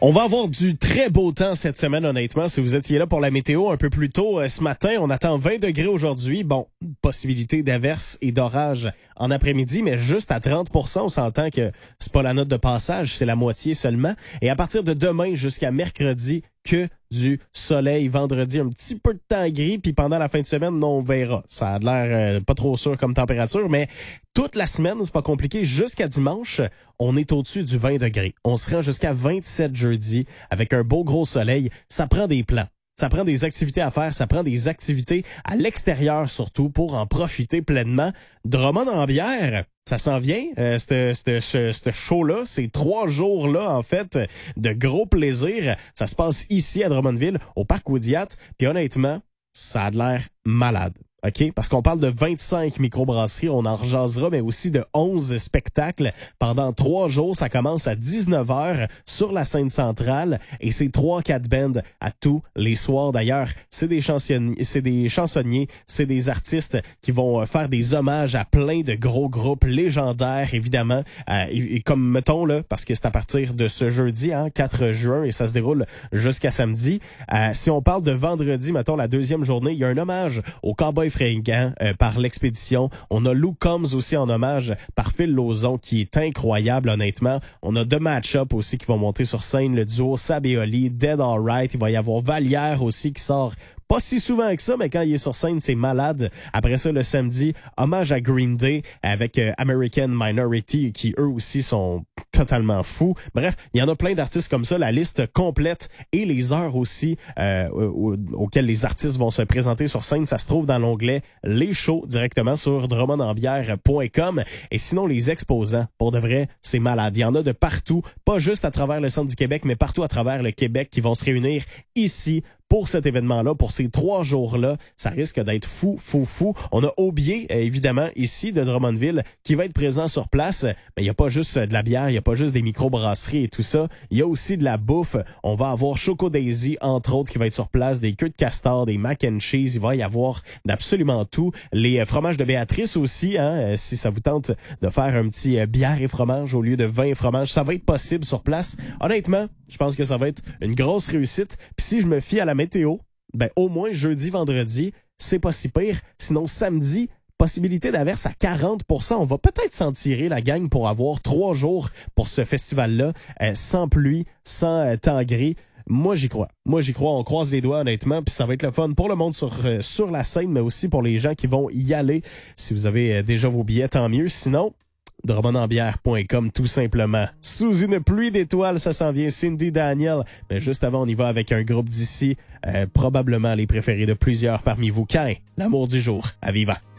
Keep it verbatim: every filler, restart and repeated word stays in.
On va avoir du très beau temps cette semaine, honnêtement. Si vous étiez là pour la météo un peu plus tôt euh, ce matin, on attend vingt degrés aujourd'hui. Bon, possibilité d'averse et d'orage en après-midi, mais juste à trente pour cent. On s'entend que c'est pas la note de passage, c'est la moitié seulement. Et à partir de demain jusqu'à mercredi, que du soleil. Vendredi, un petit peu de temps gris, puis pendant la fin de semaine, non, on verra. Ça a l'air euh, pas trop sûr comme température, mais toute la semaine, c'est pas compliqué. Jusqu'à dimanche, on est au-dessus du vingt degrés. On se rend jusqu'à vingt-sept jeudi avec un beau gros soleil. Ça prend des plans. Ça prend des activités à faire, ça prend des activités à l'extérieur surtout pour en profiter pleinement. Drummond-en-Bière, ça s'en vient, euh, ce ce show-là, ces trois jours-là, en fait, de gros plaisir. Ça se passe ici à Drummondville, au Parc Oudiat, puis honnêtement, ça a de l'air malade. OK? Parce qu'on parle de vingt-cinq microbrasseries, on en rejasera, mais aussi de onze spectacles pendant trois jours. Ça commence à dix-neuf heures sur la scène centrale et c'est trois quatre bands à tous les soirs. D'ailleurs, c'est des chansonniers, c'est des chansonniers, c'est des artistes qui vont faire des hommages à plein de gros groupes légendaires, évidemment. Euh, et, et comme, mettons, là, parce que c'est à partir de ce jeudi, hein, quatre juin, et ça se déroule jusqu'à samedi. Euh, si on parle de vendredi, mettons, la deuxième journée, il y a un hommage au Cowboy fringant euh, par l'Expédition. On a Lou Combs aussi en hommage par Phil Lauzon qui est incroyable honnêtement. On a deux match-up aussi qui vont monter sur scène, le duo Sab et Oli, Dead Alright. Il va y avoir Vallière aussi qui sort pas si souvent que ça, mais quand il est sur scène, c'est malade. Après ça, le samedi, hommage à Green Day avec euh, American Minority qui eux aussi sont totalement fous. Bref, il y en a plein d'artistes comme ça. La liste complète et les heures aussi euh, au, auxquelles les artistes vont se présenter sur scène, ça se trouve dans l'onglet Les shows directement sur drummond en bière point com. Et sinon, les exposants, pour de vrai, c'est malade. Il y en a de partout, pas juste à travers le centre du Québec, mais partout à travers le Québec qui vont se réunir ici pour cet événement-là, pour ces trois jours-là. Ça risque d'être fou, fou, fou. On a Aubier, évidemment, ici, de Drummondville, qui va être présent sur place. Mais il n'y a pas juste de la bière, il n'y a pas juste des microbrasseries et tout ça. Il y a aussi de la bouffe. On va avoir Choco Daisy, entre autres, qui va être sur place, des queues de castor, des mac and cheese. Il va y avoir d'absolument tout. Les fromages de Béatrice aussi, hein, si ça vous tente de faire un petit bière et fromage au lieu de vin et fromage, ça va être possible sur place. Honnêtement, je pense que ça va être une grosse réussite. Puis si je me fie à la météo, ben au moins jeudi, vendredi, c'est pas si pire. Sinon, samedi, possibilité d'averse à quarante pour cent. On va peut-être s'en tirer, la gang, pour avoir trois jours pour ce festival-là, euh, sans pluie, sans euh, temps gris. Moi, j'y crois. Moi, j'y crois. On croise les doigts, honnêtement. Puis ça va être le fun pour le monde sur euh, sur la scène, mais aussi pour les gens qui vont y aller. Si vous avez euh, déjà vos billets, tant mieux. Sinon, drummond en bière point com, tout simplement. Sous une pluie d'étoiles, ça s'en vient, Cindy Daniel. Mais juste avant, on y va avec un groupe d'ici, euh, probablement les préférés de plusieurs parmi vous. Cain, l'amour du jour, à vivant.